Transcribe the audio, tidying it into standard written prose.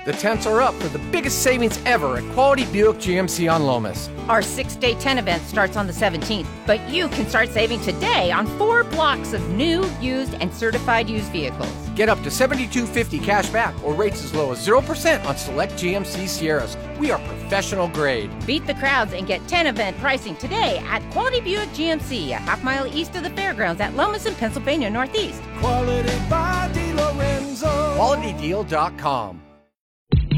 The tents are up for the biggest savings ever at Quality Buick GMC on Lomas. Our 6-day tent event starts on the 17th, but you can start saving today on 4 blocks of new, used, and certified used vehicles. Get up to $72.50 cash back or rates as low as 0% on select GMC Sierras. We are professional grade. Beat the crowds and get tent event pricing today at Quality Buick GMC, a half-mile east of the fairgrounds at Lomas in Pennsylvania Northeast. Quality by DeLorenzo. QualityDeal.com.